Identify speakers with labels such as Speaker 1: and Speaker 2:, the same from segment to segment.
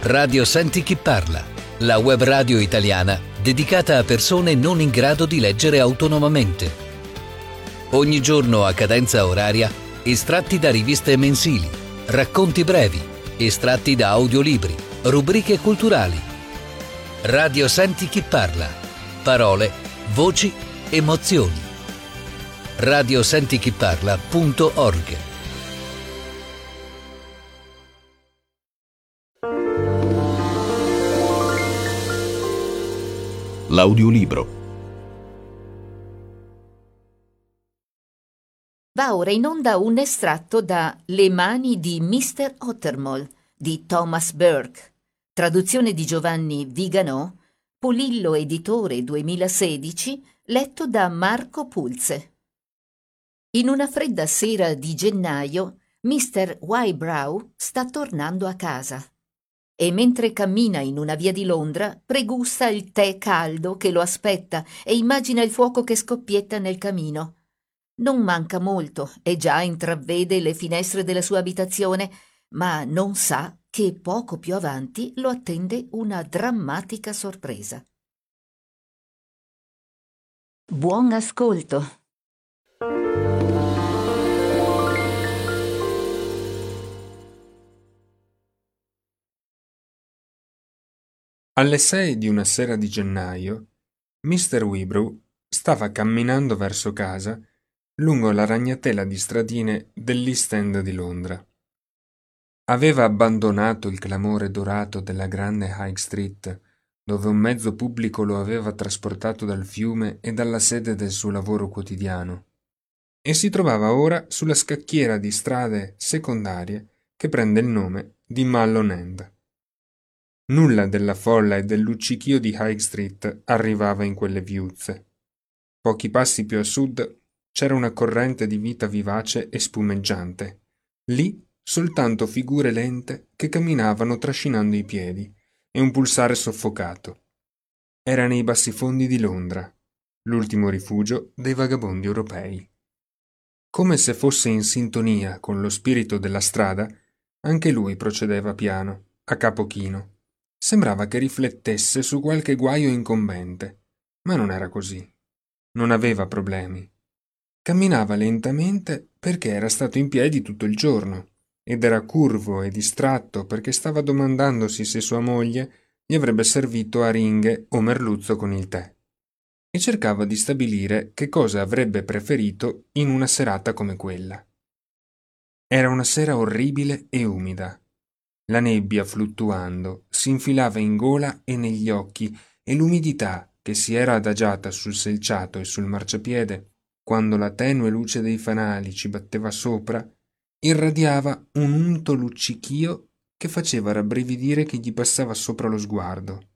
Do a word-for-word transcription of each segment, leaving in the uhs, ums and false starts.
Speaker 1: Radio Senti Chi Parla, la web radio italiana dedicata a persone non in grado di leggere autonomamente. Ogni giorno a cadenza oraria, estratti da riviste mensili, racconti brevi, estratti da audiolibri, rubriche culturali. Radio Senti Chi Parla, parole, voci, emozioni. radiosentichiparla punto org.
Speaker 2: L'audiolibro.
Speaker 3: Va ora in onda un estratto da Le mani di mister Ottermole di Thomas Burke, traduzione di Giovanni Viganò, Polillo Editore duemilasedici, letto da Marco Pulze. In una fredda sera di gennaio, mister Wybrow sta tornando a casa e mentre cammina in una via di Londra pregusta il tè caldo che lo aspetta e immagina il fuoco che scoppietta nel camino. Non manca molto e già intravede le finestre della sua abitazione, ma non sa che poco più avanti lo attende una drammatica sorpresa. Buon ascolto.
Speaker 4: Alle sei di una sera di gennaio, mister Wybrow stava camminando verso casa lungo la ragnatela di stradine dell'East End di Londra. Aveva abbandonato il clamore dorato della grande High Street, dove un mezzo pubblico lo aveva trasportato dal fiume e dalla sede del suo lavoro quotidiano, e si trovava ora sulla scacchiera di strade secondarie che prende il nome di Mallow End. Nulla della folla e del luccichio di High Street arrivava in quelle viuzze. Pochi passi più a sud c'era una corrente di vita vivace e spumeggiante. Lì soltanto figure lente che camminavano trascinando i piedi e un pulsare soffocato. Era nei bassifondi di Londra, l'ultimo rifugio dei vagabondi europei. Come se fosse in sintonia con lo spirito della strada, anche lui procedeva piano, a capo chino. Sembrava che riflettesse su qualche guaio incombente, ma non era così. Non aveva problemi. Camminava lentamente perché era stato in piedi tutto il giorno ed era curvo e distratto perché stava domandandosi se sua moglie gli avrebbe servito aringhe o merluzzo con il tè e cercava di stabilire che cosa avrebbe preferito in una serata come quella. Era una sera orribile e umida. La nebbia, fluttuando, si infilava in gola e negli occhi e l'umidità che si era adagiata sul selciato e sul marciapiede, quando la tenue luce dei fanali ci batteva sopra, irradiava un unto luccichio che faceva rabbrividire chi gli passava sopra lo sguardo.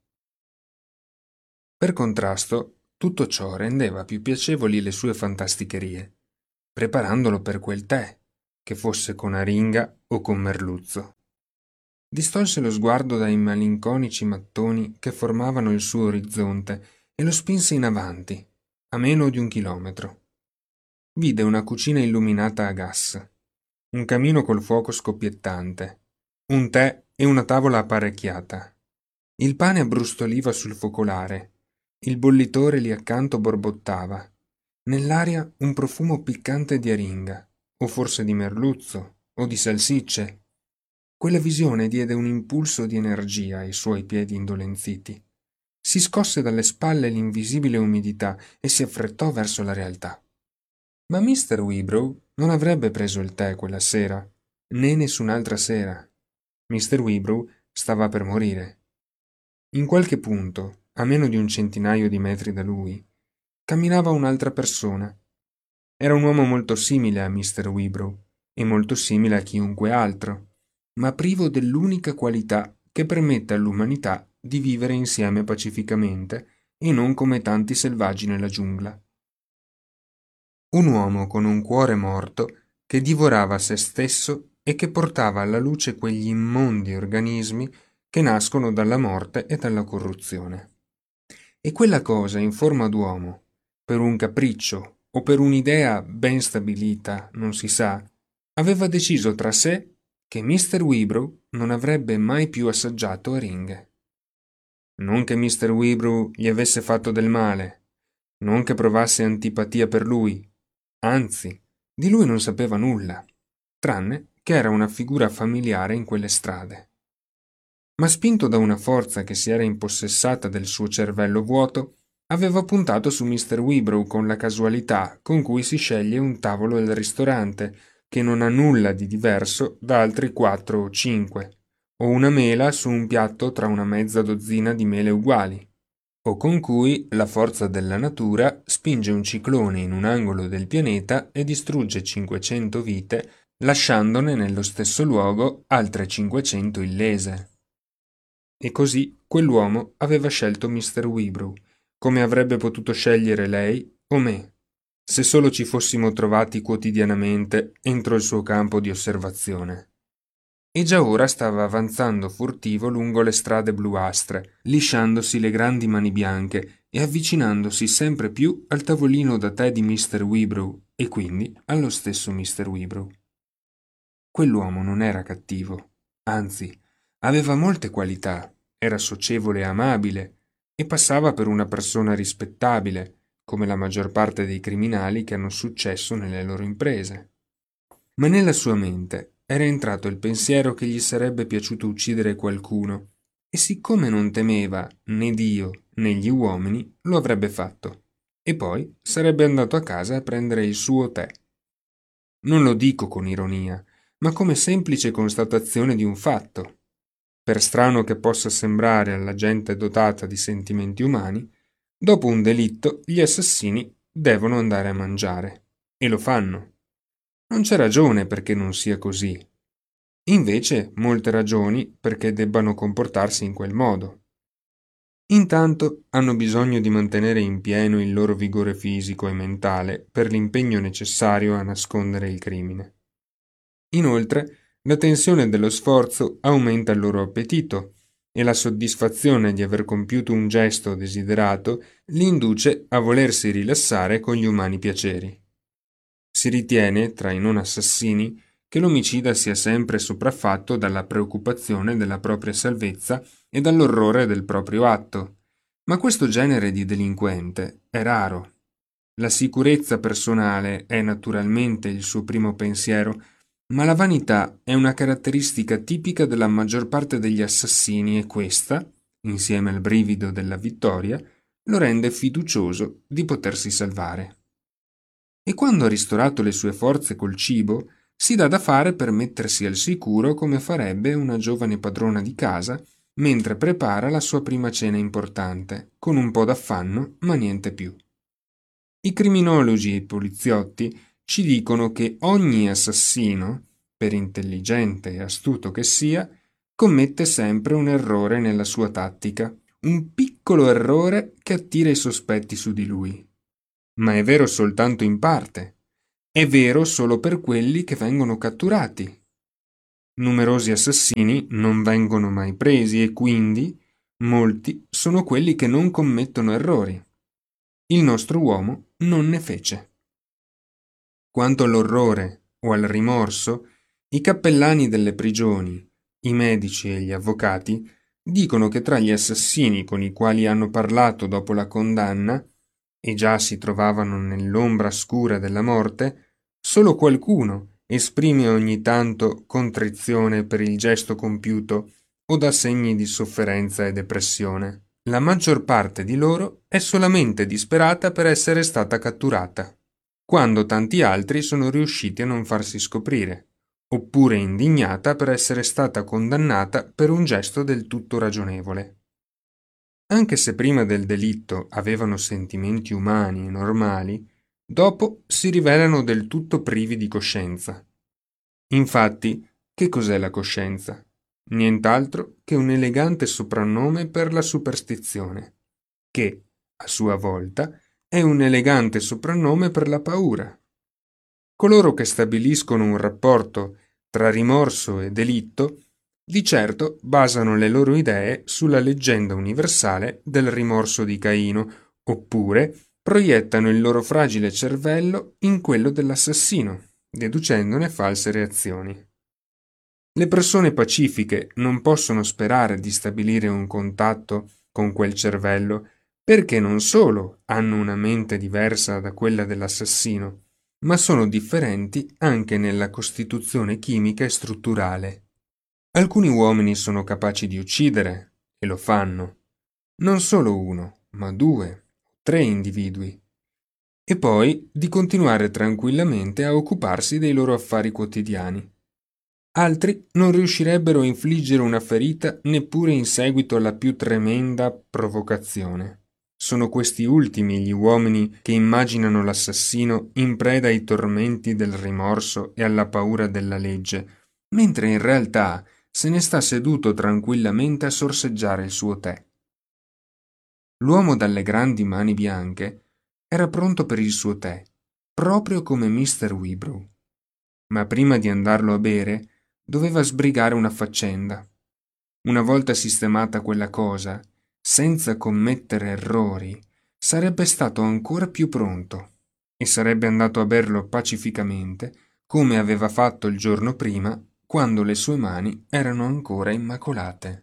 Speaker 4: Per contrasto, tutto ciò rendeva più piacevoli le sue fantasticherie, preparandolo per quel tè, che fosse con aringa o con merluzzo. Distolse lo sguardo dai malinconici mattoni che formavano il suo orizzonte e lo spinse in avanti, a meno di un chilometro. Vide una cucina illuminata a gas, un camino col fuoco scoppiettante, un tè e una tavola apparecchiata. Il pane abbrustoliva sul focolare, il bollitore lì accanto borbottava. Nell'aria un profumo piccante di aringa, o forse di merluzzo, o di salsicce. Quella visione diede un impulso di energia ai suoi piedi indolenziti. Si scosse dalle spalle l'invisibile umidità e si affrettò verso la realtà. Ma mister Wybrow non avrebbe preso il tè quella sera, né nessun'altra sera. mister Wybrow stava per morire. In qualche punto, a meno di un centinaio di metri da lui, camminava un'altra persona. Era un uomo molto simile a mister Wybrow e molto simile a chiunque altro, ma privo dell'unica qualità che permette all'umanità di vivere insieme pacificamente e non come tanti selvaggi nella giungla. Un uomo con un cuore morto che divorava se stesso e che portava alla luce quegli immondi organismi che nascono dalla morte e dalla corruzione. E quella cosa in forma d'uomo, per un capriccio o per un'idea ben stabilita, non si sa, aveva deciso tra sé che mister Wibrow non avrebbe mai più assaggiato aringhe. Non che mister Wibrow gli avesse fatto del male, non che provasse antipatia per lui, anzi, di lui non sapeva nulla, tranne che era una figura familiare in quelle strade. Ma spinto da una forza che si era impossessata del suo cervello vuoto, aveva puntato su mister Wibrow con la casualità con cui si sceglie un tavolo del ristorante, che non ha nulla di diverso da altri quattro o cinque, o una mela su un piatto tra una mezza dozzina di mele uguali, o con cui la forza della natura spinge un ciclone in un angolo del pianeta e distrugge cinquecento vite, lasciandone nello stesso luogo altre cinquecento illese. E così quell'uomo aveva scelto mister Wibrow, come avrebbe potuto scegliere lei o me, se solo ci fossimo trovati quotidianamente entro il suo campo di osservazione. E già ora stava avanzando furtivo lungo le strade bluastre, lisciandosi le grandi mani bianche e avvicinandosi sempre più al tavolino da tè di mister Wibrow e quindi allo stesso mister Wibrow. Quell'uomo non era cattivo, anzi, aveva molte qualità, era socievole e amabile e passava per una persona rispettabile, come la maggior parte dei criminali che hanno successo nelle loro imprese. Ma nella sua mente era entrato il pensiero che gli sarebbe piaciuto uccidere qualcuno e siccome non temeva né Dio né gli uomini, lo avrebbe fatto e poi sarebbe andato a casa a prendere il suo tè. Non lo dico con ironia, ma come semplice constatazione di un fatto. Per strano che possa sembrare alla gente dotata di sentimenti umani, dopo un delitto gli assassini devono andare a mangiare, e lo fanno. Non c'è ragione perché non sia così. Invece molte ragioni perché debbano comportarsi in quel modo. Intanto hanno bisogno di mantenere in pieno il loro vigore fisico e mentale per l'impegno necessario a nascondere il crimine. Inoltre, la tensione dello sforzo aumenta il loro appetito e la soddisfazione di aver compiuto un gesto desiderato li induce a volersi rilassare con gli umani piaceri. Si ritiene, tra i non assassini, che l'omicida sia sempre sopraffatto dalla preoccupazione della propria salvezza e dall'orrore del proprio atto, ma questo genere di delinquente è raro. La sicurezza personale è naturalmente il suo primo pensiero, ma la vanità è una caratteristica tipica della maggior parte degli assassini e questa, insieme al brivido della vittoria, lo rende fiducioso di potersi salvare. E quando ha ristorato le sue forze col cibo, si dà da fare per mettersi al sicuro come farebbe una giovane padrona di casa mentre prepara la sua prima cena importante, con un po' d'affanno, ma niente più. I criminologi e i poliziotti ci dicono che ogni assassino, per intelligente e astuto che sia, commette sempre un errore nella sua tattica, un piccolo errore che attira i sospetti su di lui. Ma è vero soltanto in parte. È vero solo per quelli che vengono catturati. Numerosi assassini non vengono mai presi e quindi molti sono quelli che non commettono errori. Il nostro uomo non ne fece. Quanto all'orrore o al rimorso, i cappellani delle prigioni, i medici e gli avvocati dicono che tra gli assassini con i quali hanno parlato dopo la condanna, e già si trovavano nell'ombra scura della morte, solo qualcuno esprime ogni tanto contrizione per il gesto compiuto o dà segni di sofferenza e depressione. La maggior parte di loro è solamente disperata per essere stata catturata, quando tanti altri sono riusciti a non farsi scoprire, oppure indignata per essere stata condannata per un gesto del tutto ragionevole. Anche se prima del delitto avevano sentimenti umani e normali, dopo si rivelano del tutto privi di coscienza. Infatti, che cos'è la coscienza? Nient'altro che un elegante soprannome per la superstizione, che, a sua volta, è un elegante soprannome per la paura. Coloro che stabiliscono un rapporto tra rimorso e delitto, di certo basano le loro idee sulla leggenda universale del rimorso di Caino, oppure proiettano il loro fragile cervello in quello dell'assassino, deducendone false reazioni. Le persone pacifiche non possono sperare di stabilire un contatto con quel cervello perché non solo hanno una mente diversa da quella dell'assassino, ma sono differenti anche nella costituzione chimica e strutturale. Alcuni uomini sono capaci di uccidere, e lo fanno. Non solo uno, ma due, tre individui. E poi di continuare tranquillamente a occuparsi dei loro affari quotidiani. Altri non riuscirebbero a infliggere una ferita neppure in seguito alla più tremenda provocazione. Sono questi ultimi gli uomini che immaginano l'assassino in preda ai tormenti del rimorso e alla paura della legge, mentre in realtà se ne sta seduto tranquillamente a sorseggiare il suo tè. L'uomo dalle grandi mani bianche era pronto per il suo tè, proprio come mister Wibrow. Ma prima di andarlo a bere, doveva sbrigare una faccenda. Una volta sistemata quella cosa, senza commettere errori, sarebbe stato ancora più pronto e sarebbe andato a berlo pacificamente, come aveva fatto il giorno prima, quando le sue mani erano ancora immacolate.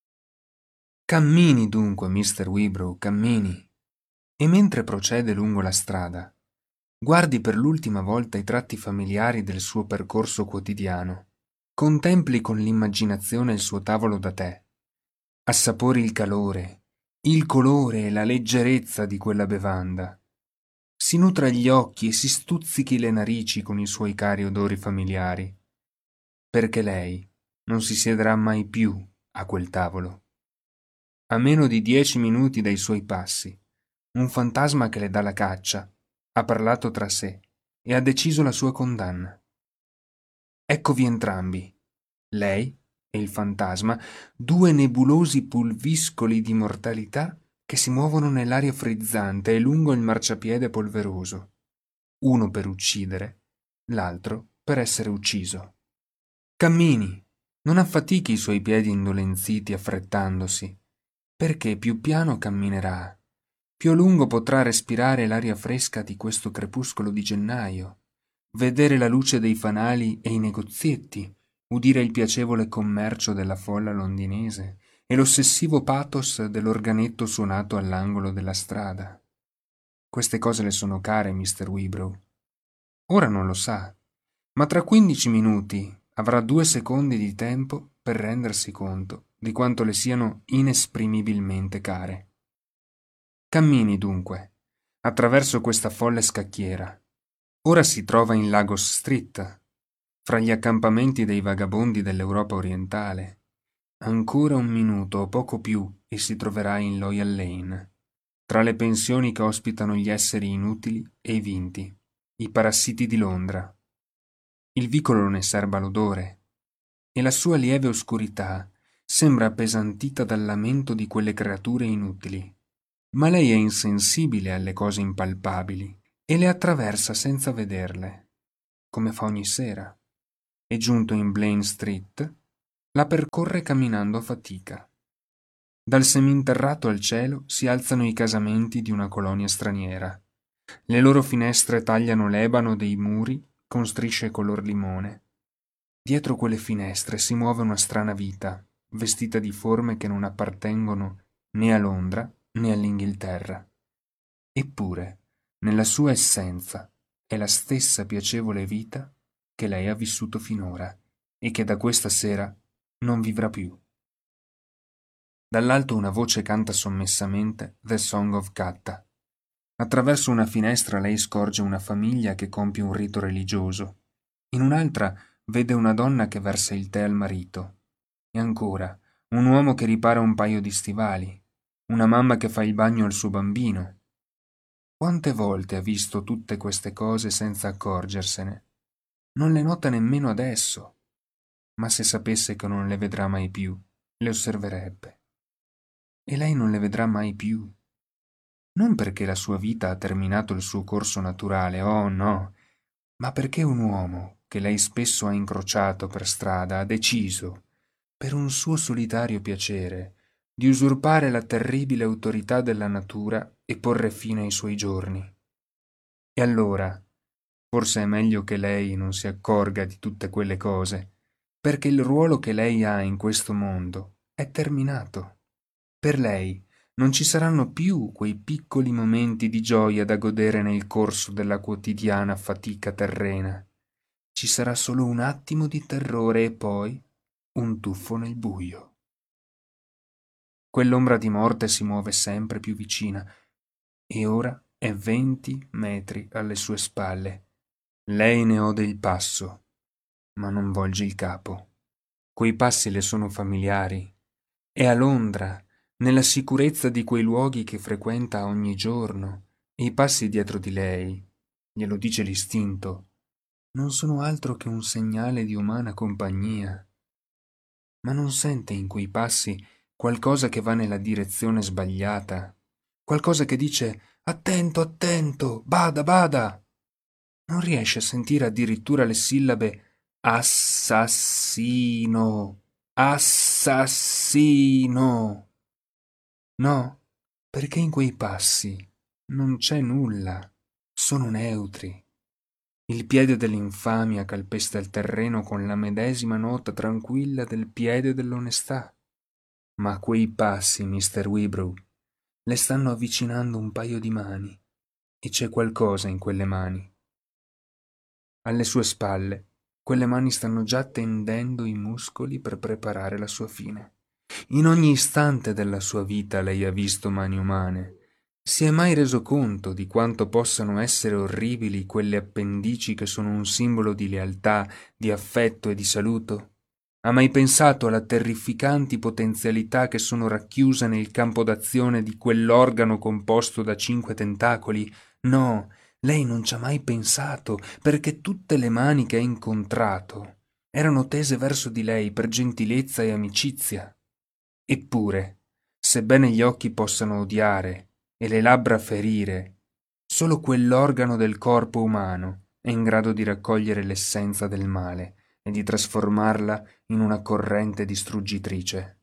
Speaker 4: Cammini dunque, mister Wibrow, cammini. E mentre procede lungo la strada, guardi per l'ultima volta i tratti familiari del suo percorso quotidiano. Contempli con l'immaginazione il suo tavolo da tè. Assapori il calore, il colore e la leggerezza di quella bevanda. Si nutra gli occhi e si stuzzichi le narici con i suoi cari odori familiari. Perché lei non si siederà mai più a quel tavolo. A meno di dieci minuti dai suoi passi, un fantasma che le dà la caccia ha parlato tra sé e ha deciso la sua condanna. Eccovi entrambi, lei e il fantasma, due nebulosi pulviscoli di mortalità che si muovono nell'aria frizzante e lungo il marciapiede polveroso, uno per uccidere, l'altro per essere ucciso. Cammini, non affatichi i suoi piedi indolenziti affrettandosi, perché più piano camminerà, più a lungo potrà respirare l'aria fresca di questo crepuscolo di gennaio, vedere la luce dei fanali e i negozietti, udire il piacevole commercio della folla londinese e l'ossessivo pathos dell'organetto suonato all'angolo della strada. Queste cose le sono care, mister Wibrow. Ora non lo sa, ma tra quindici minuti avrà due secondi di tempo per rendersi conto di quanto le siano inesprimibilmente care. Cammini dunque, attraverso questa folle scacchiera. Ora si trova in Lagos Street, fra gli accampamenti dei vagabondi dell'Europa orientale. Ancora un minuto o poco più e si troverà in Loyal Lane, tra le pensioni che ospitano gli esseri inutili e i vinti, i parassiti di Londra. Il vicolo ne serba l'odore, e la sua lieve oscurità sembra appesantita dal lamento di quelle creature inutili. Ma lei è insensibile alle cose impalpabili e le attraversa senza vederle, come fa ogni sera, e giunto in Blaine Street, la percorre camminando a fatica. Dal seminterrato al cielo si alzano i casamenti di una colonia straniera. Le loro finestre tagliano l'ebano dei muri con strisce color limone. Dietro quelle finestre si muove una strana vita, vestita di forme che non appartengono né a Londra né all'Inghilterra. Eppure, nella sua essenza, è la stessa piacevole vita che lei ha vissuto finora e che da questa sera non vivrà più. Dall'alto una voce canta sommessamente The Song of Katta. Attraverso una finestra lei scorge una famiglia che compie un rito religioso. In un'altra vede una donna che versa il tè al marito. E ancora, un uomo che ripara un paio di stivali. Una mamma che fa il bagno al suo bambino. Quante volte ha visto tutte queste cose senza accorgersene? Non le nota nemmeno adesso. Ma se sapesse che non le vedrà mai più, le osserverebbe. E lei non le vedrà mai più. Non perché la sua vita ha terminato il suo corso naturale, oh no, ma perché un uomo che lei spesso ha incrociato per strada ha deciso, per un suo solitario piacere, di usurpare la terribile autorità della natura e porre fine ai suoi giorni. E allora, forse è meglio che lei non si accorga di tutte quelle cose, perché il ruolo che lei ha in questo mondo è terminato. Per lei non ci saranno più quei piccoli momenti di gioia da godere nel corso della quotidiana fatica terrena. Ci sarà solo un attimo di terrore e poi un tuffo nel buio. Quell'ombra di morte si muove sempre più vicina e ora è venti metri alle sue spalle. Lei ne ode il passo, ma non volge il capo. Quei passi le sono familiari. È a Londra, nella sicurezza di quei luoghi che frequenta ogni giorno, e i passi dietro di lei, glielo dice l'istinto, non sono altro che un segnale di umana compagnia. Ma non sente in quei passi qualcosa che va nella direzione sbagliata, qualcosa che dice «Attento, attento, bada, bada!» Non riesce a sentire addirittura le sillabe «Assassino, assassino!» No, perché in quei passi non c'è nulla, sono neutri. Il piede dell'infamia calpesta il terreno con la medesima nota tranquilla del piede dell'onestà. Ma quei passi, mister Wibrow, le stanno avvicinando un paio di mani, e c'è qualcosa in quelle mani. Alle sue spalle, quelle mani stanno già tendendo i muscoli per preparare la sua fine. In ogni istante della sua vita lei ha visto mani umane. Si è mai reso conto di quanto possano essere orribili quelle appendici che sono un simbolo di lealtà, di affetto e di saluto? Ha mai pensato alle terrificanti potenzialità che sono racchiuse nel campo d'azione di quell'organo composto da cinque tentacoli? No, lei non ci ha mai pensato, perché tutte le mani che ha incontrato erano tese verso di lei per gentilezza e amicizia. Eppure, sebbene gli occhi possano odiare e le labbra ferire, solo quell'organo del corpo umano è in grado di raccogliere l'essenza del male e di trasformarla in una corrente distruggitrice.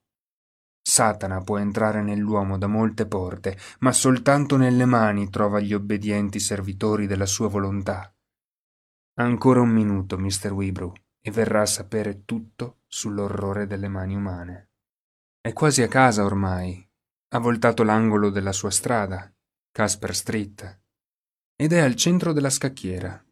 Speaker 4: Satana può entrare nell'uomo da molte porte, ma soltanto nelle mani trova gli obbedienti servitori della sua volontà. Ancora un minuto, mister Wibrow, e verrà a sapere tutto sull'orrore delle mani umane. È quasi a casa ormai. Ha voltato l'angolo della sua strada, Casper Street, ed è al centro della scacchiera.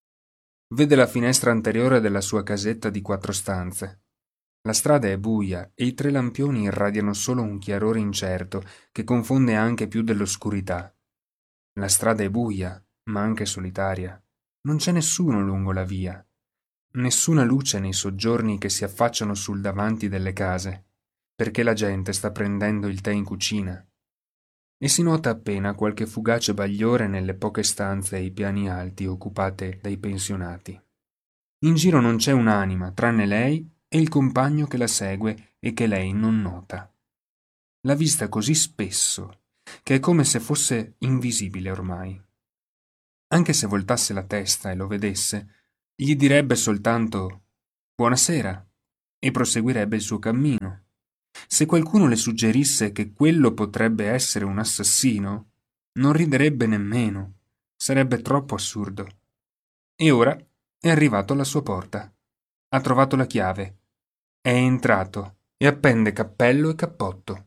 Speaker 4: Vede la finestra anteriore della sua casetta di quattro stanze. La strada è buia e i tre lampioni irradiano solo un chiarore incerto che confonde anche più dell'oscurità. La strada è buia, ma anche solitaria. Non c'è nessuno lungo la via. Nessuna luce nei soggiorni che si affacciano sul davanti delle case, perché la gente sta prendendo il tè in cucina. E si nota appena qualche fugace bagliore nelle poche stanze ai piani alti occupate dai pensionati. In giro non c'è un'anima, tranne lei e il compagno che la segue e che lei non nota. L'ha vista così spesso che è come se fosse invisibile ormai. Anche se voltasse la testa e lo vedesse, gli direbbe soltanto «Buonasera» e proseguirebbe il suo cammino. Se qualcuno le suggerisse che quello potrebbe essere un assassino, non riderebbe nemmeno, sarebbe troppo assurdo. E ora è arrivato alla sua porta. Ha trovato la chiave. È entrato e appende cappello e cappotto.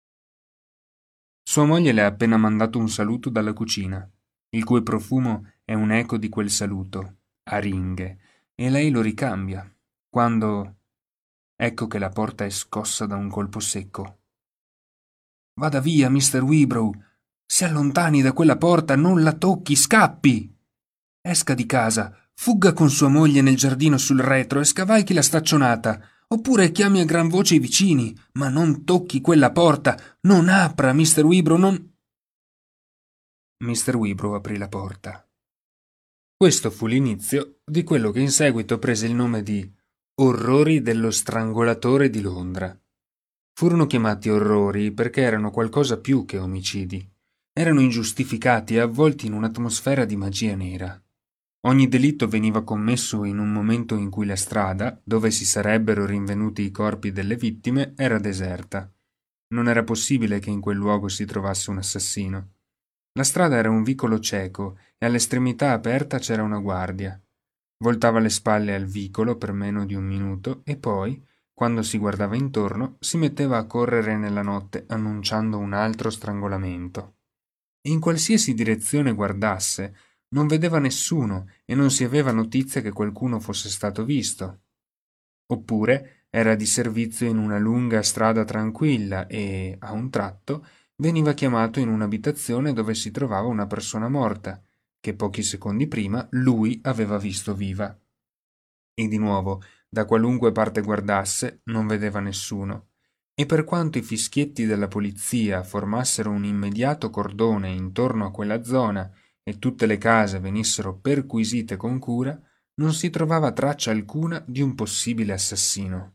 Speaker 4: Sua moglie le ha appena mandato un saluto dalla cucina, il cui profumo è un eco di quel saluto, a ringhe, e lei lo ricambia, quando... Ecco che la porta è scossa da un colpo secco. «Vada via, mister Wibrow! Si allontani da quella porta, non la tocchi, scappi! Esca di casa, fugga con sua moglie nel giardino sul retro e scavalchi la staccionata, oppure chiami a gran voce i vicini, ma non tocchi quella porta, non apra, mister Wibrow, non...» mister Wibrow aprì la porta. Questo fu l'inizio di quello che in seguito prese il nome di Orrori dello strangolatore di Londra. Furono chiamati orrori perché erano qualcosa più che omicidi. Erano ingiustificati e avvolti in un'atmosfera di magia nera. Ogni delitto veniva commesso in un momento in cui la strada, dove si sarebbero rinvenuti i corpi delle vittime, era deserta. Non era possibile che in quel luogo si trovasse un assassino. La strada era un vicolo cieco e all'estremità aperta c'era una guardia. voltava le spalle al vicolo per meno di un minuto e poi, quando si guardava intorno, si metteva a correre nella notte annunciando un altro strangolamento. E in qualsiasi direzione guardasse, non vedeva nessuno e non si aveva notizia che qualcuno fosse stato visto. Oppure era di servizio in una lunga strada tranquilla e, a un tratto, veniva chiamato in un'abitazione dove si trovava una persona morta, che pochi secondi prima lui aveva visto viva. E di nuovo, da qualunque parte guardasse, non vedeva nessuno. E per quanto i fischietti della polizia formassero un immediato cordone intorno a quella zona e tutte le case venissero perquisite con cura, non si trovava traccia alcuna di un possibile assassino.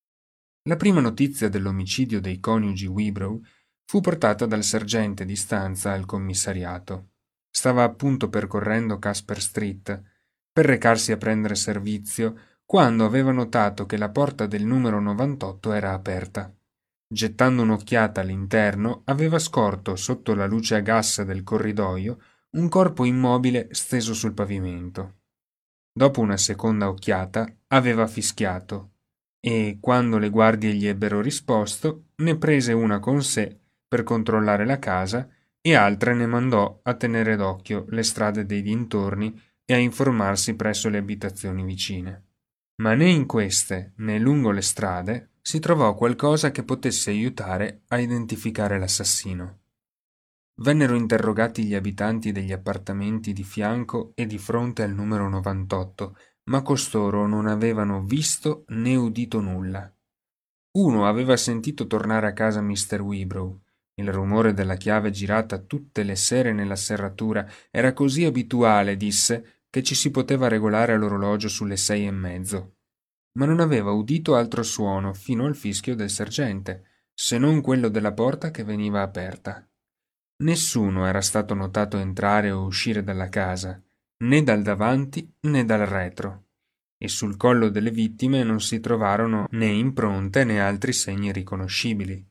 Speaker 4: La prima notizia dell'omicidio dei coniugi Wibrow fu portata dal sergente di stanza al commissariato. Stava appunto percorrendo Casper Street per recarsi a prendere servizio quando aveva notato che la porta del numero novantotto era aperta. Gettando un'occhiata all'interno, aveva scorto, sotto la luce a gas del corridoio, un corpo immobile steso sul pavimento. Dopo una seconda occhiata, aveva fischiato e, quando le guardie gli ebbero risposto, ne prese una con sé per controllare la casa e altre ne mandò a tenere d'occhio le strade dei dintorni e a informarsi presso le abitazioni vicine. Ma né in queste né lungo le strade si trovò qualcosa che potesse aiutare a identificare l'assassino. Vennero interrogati gli abitanti degli appartamenti di fianco e di fronte al numero novantotto, ma costoro non avevano visto né udito nulla. Uno aveva sentito tornare a casa mister Wibrow. Il rumore della chiave girata tutte le sere nella serratura era così abituale, disse, che ci si poteva regolare all'orologio sulle sei e mezzo. Ma non aveva udito altro suono fino al fischio del sergente, se non quello della porta che veniva aperta. Nessuno era stato notato entrare o uscire dalla casa, né dal davanti né dal retro, e sul collo delle vittime non si trovarono né impronte né altri segni riconoscibili.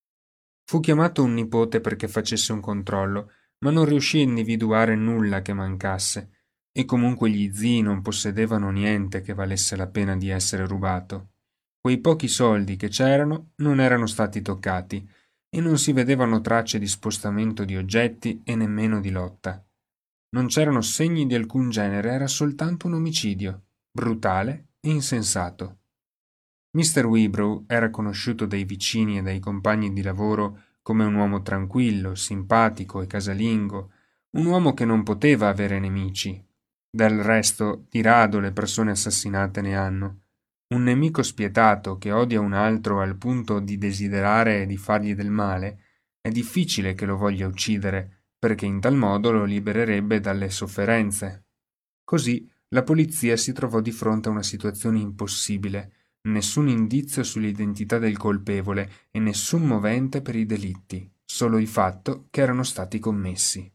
Speaker 4: Fu chiamato un nipote perché facesse un controllo, ma non riuscì a individuare nulla che mancasse, e comunque gli zii non possedevano niente che valesse la pena di essere rubato. Quei pochi soldi che c'erano non erano stati toccati, e non si vedevano tracce di spostamento di oggetti e nemmeno di lotta. Non c'erano segni di alcun genere, era soltanto un omicidio, brutale e insensato. mister Wibrow era conosciuto dai vicini e dai compagni di lavoro come un uomo tranquillo, simpatico e casalingo, un uomo che non poteva avere nemici. Del resto, di rado le persone assassinate ne hanno. Un nemico spietato che odia un altro al punto di desiderare di fargli del male, è difficile che lo voglia uccidere, perché in tal modo lo libererebbe dalle sofferenze. Così la polizia si trovò di fronte a una situazione impossibile, nessun indizio sull'identità del colpevole e nessun movente per i delitti, solo il fatto che erano stati commessi.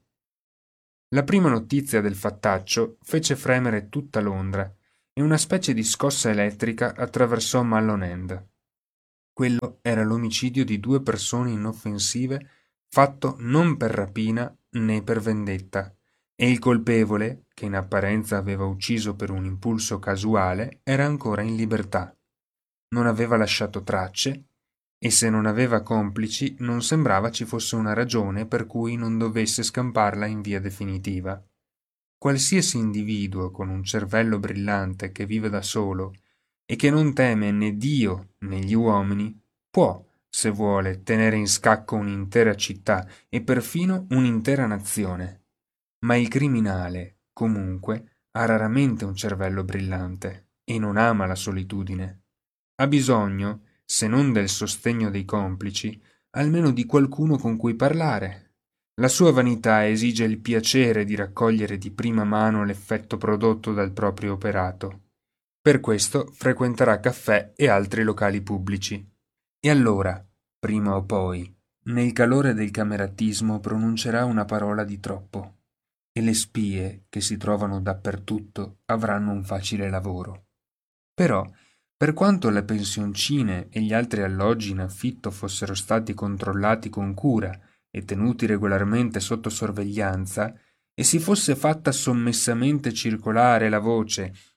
Speaker 4: La prima notizia del fattaccio fece fremere tutta Londra, e una specie di scossa elettrica attraversò Mallow End. Quello era l'omicidio di due persone inoffensive fatto non per rapina né per vendetta, e il colpevole, che in apparenza aveva ucciso per un impulso casuale, era ancora in libertà. Non aveva lasciato tracce, e se non aveva complici non sembrava ci fosse una ragione per cui non dovesse scamparla in via definitiva. Qualsiasi individuo con un cervello brillante che vive da solo e che non teme né Dio né gli uomini può, se vuole, tenere in scacco un'intera città e perfino un'intera nazione. Ma il criminale, comunque, ha raramente un cervello brillante e non ama la solitudine. Ha bisogno, se non del sostegno dei complici, almeno di qualcuno con cui parlare. La sua vanità esige il piacere di raccogliere di prima mano l'effetto prodotto dal proprio operato. Per questo frequenterà caffè e altri locali pubblici. E allora, prima o poi, nel calore del cameratismo pronuncerà una parola di troppo, e le spie, che si trovano dappertutto, avranno un facile lavoro. Però, per quanto le pensioncine e gli altri alloggi in affitto fossero stati controllati con cura e tenuti regolarmente sotto sorveglianza, e si fosse fatta sommessamente circolare la voce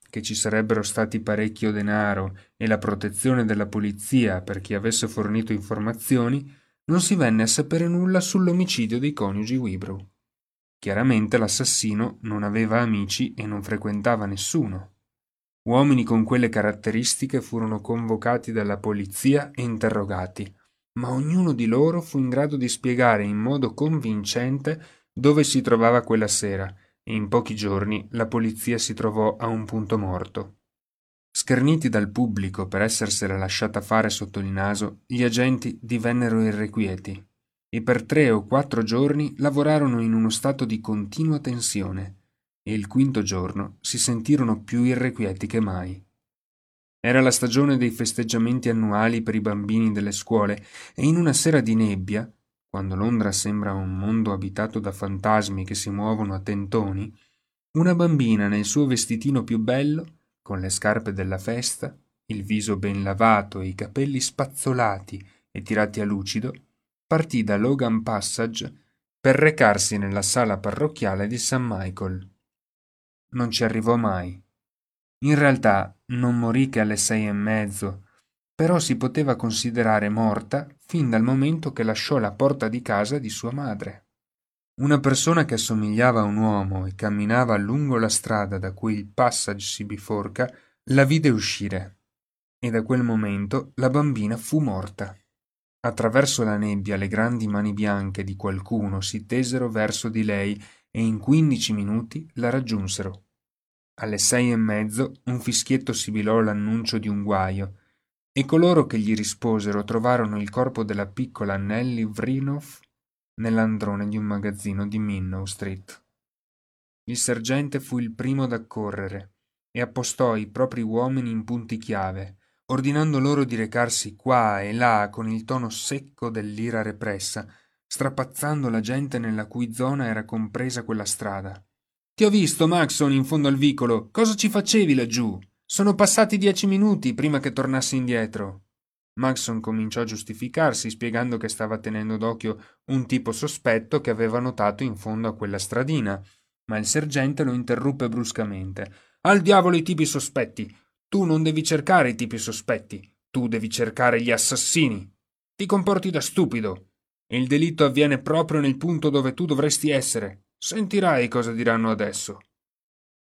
Speaker 4: che ci sarebbero stati parecchio denaro e la protezione della polizia per chi avesse fornito informazioni, non si venne a sapere nulla sull'omicidio dei coniugi Wibrow. Chiaramente l'assassino non aveva amici e non frequentava nessuno. Uomini con quelle caratteristiche furono convocati dalla polizia e interrogati, ma ognuno di loro fu in grado di spiegare in modo convincente dove si trovava quella sera, e in pochi giorni la polizia si trovò a un punto morto. Scherniti dal pubblico per essersela lasciata fare sotto il naso, gli agenti divennero irrequieti e per tre o quattro giorni lavorarono in uno stato di continua tensione, e il quinto giorno si sentirono più irrequieti che mai. Era la stagione dei festeggiamenti annuali per i bambini delle scuole e in una sera di nebbia, quando Londra sembra un mondo abitato da fantasmi che si muovono a tentoni, una bambina nel suo vestitino più bello, con le scarpe della festa, il viso ben lavato e i capelli spazzolati e tirati a lucido, partì da Logan Passage per recarsi nella sala parrocchiale di Saint Michael. Non ci arrivò mai. In realtà non morì che alle sei e mezzo, però si poteva considerare morta fin dal momento che lasciò la porta di casa di sua madre. Una persona che assomigliava a un uomo e camminava lungo la strada da cui il Passage si biforca la vide uscire, e da quel momento la bambina fu morta. Attraverso la nebbia le grandi mani bianche di qualcuno si tesero verso di lei e in quindici minuti la raggiunsero. Alle sei e mezzo un fischietto sibilò l'annuncio di un guaio, e coloro che gli risposero trovarono il corpo della piccola Nellie Vrinoff nell'androne di un magazzino di Minnow Street. Il sergente fu il primo ad accorrere e appostò i propri uomini in punti chiave, ordinando loro di recarsi qua e là con il tono secco dell'ira repressa, strapazzando la gente nella cui zona era compresa quella strada. «Ti ho visto, Maxon, in fondo al vicolo. Cosa ci facevi laggiù? Sono passati dieci minuti prima che tornassi indietro». Maxon cominciò a giustificarsi, spiegando che stava tenendo d'occhio un tipo sospetto che aveva notato in fondo a quella stradina, ma il sergente lo interruppe bruscamente. «Al diavolo i tipi sospetti! Tu non devi cercare i tipi sospetti, tu devi cercare gli assassini! Ti comporti da stupido! E il delitto avviene proprio nel punto dove tu dovresti essere. Sentirai cosa diranno adesso».